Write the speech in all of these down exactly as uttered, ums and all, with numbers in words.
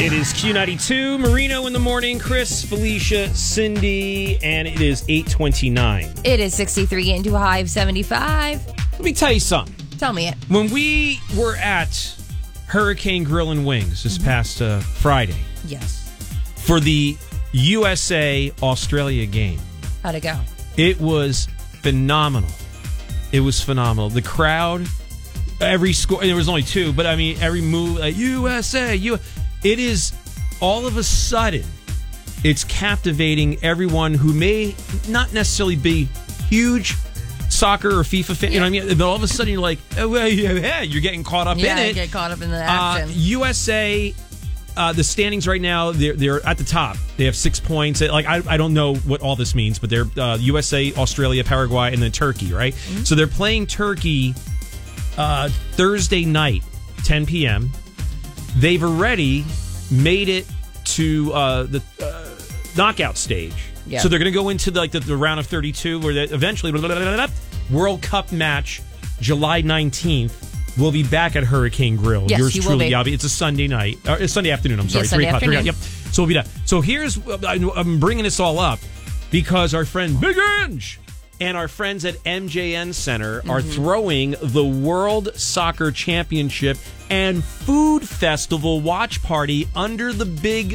It is Q ninety-two, Marino in the morning, Chris, Felicia, Cindy, and it is eight twenty-nine. It is sixty-three into a high of seventy-five. Let me tell you something. Tell me it. When we were at Hurricane Grill and Wings this past uh, Friday Yes. for the U S A Australia game, How'd it go? it was phenomenal. It was phenomenal. The crowd, every score, there was only two, but I mean, every move, like U S A, U. It is all of a sudden, it's captivating everyone who may not necessarily be huge soccer or FIFA fan. Yeah. You know what I mean? But all of a sudden, you're like, oh, well, yeah, you're getting caught up yeah, in it. Get caught up in the action. Uh, U S A. Uh, the standings right now, they're, they're at the top. They have six points. Like I, I don't know what all this means, but they're uh, U S A, Australia, Paraguay, and then Turkey, right? Mm-hmm. So they're playing Turkey uh, Thursday night, ten p.m. They've already made it to uh, the uh, knockout stage. Yeah. So they're going to go into the, like the, the round of thirty-two, where they eventually blah, blah, blah, blah, blah, World Cup match, July nineteenth. We'll be back at Hurricane Grill. Yes, Yours you truly, will be. Yabby. It's a Sunday night. Or it's Sunday afternoon, I'm sorry. Yes, Sunday three o'clock. afternoon. Yep. So we'll be done. So here's, I'm bringing this all up because our friend Big Inge and our friends at M J N Center are mm-hmm. throwing the World Soccer Championship and Food Festival watch party under the big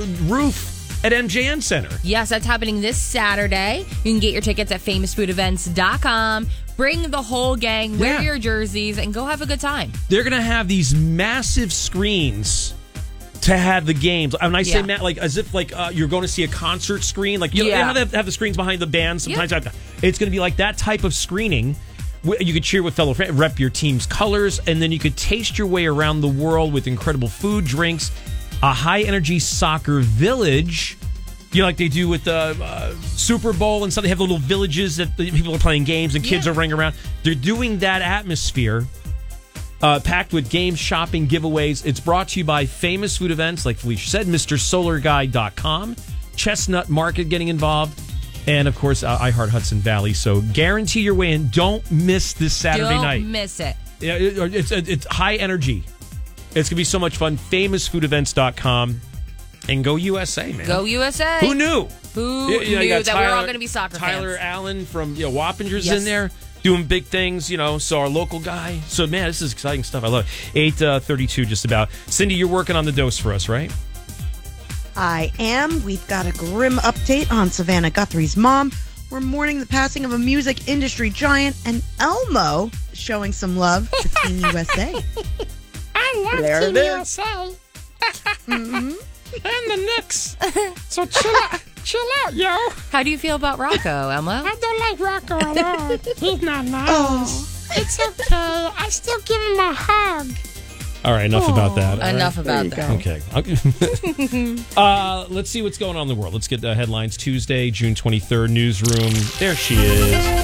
roof at M J N Center. Yes, that's happening this Saturday. You can get your tickets at famous food events dot com. Bring the whole gang, wear yeah. your jerseys, and go have a good time. They're going to have these massive screens to have the games. When I say, yeah. ma- like as if like uh, you're going to see a concert screen. Like you yeah. know, they have, have the screens behind the band sometimes. Yeah. It's going to be like that type of screening. You could cheer with fellow friends, rep your team's colors, and then you could taste your way around the world with incredible food, drinks, a high-energy soccer village. You know, like they do with the uh, uh, Super Bowl and stuff. They have little villages that people are playing games and kids yeah. are running around. They're doing that atmosphere, uh, packed with games, shopping, giveaways. It's brought to you by famous food events, like Felicia said, Mister Solar Guy dot com, Chestnut Market getting involved, and, of course, uh, iHeart Hudson Valley. So guarantee your way in. Don't miss this Saturday Don't night. Don't miss it. Yeah, it, it's, it's high energy. It's going to be so much fun. famous food events dot com. And go U S A, man. Go U S A. Who knew? Who you, you know, knew you that Tyler, we're all going to be soccer Tyler fans? Allen from you know, Wappinger's yes. in there doing big things, you know, so our local guy. So, man, this is exciting stuff. I love it. eight thirty-two just about. Cindy, you're working on the dose for us, right? I am. We've got a grim update on Savannah Guthrie's mom. We're mourning the passing of a music industry giant, and Elmo is showing some love to Team U S A. I love there Team it U is. S A. mm-hmm. And the Knicks. So chill out, chill out, yo. How do you feel about Rocco, Elmo? I don't like Rocco at all. He's not nice. Oh. It's okay. I still give him a hug. All right, enough Aww. about that. Enough right. about that. Okay. uh, let's see what's going on in the world. Let's get the headlines. Tuesday, June twenty-third, newsroom. There she is.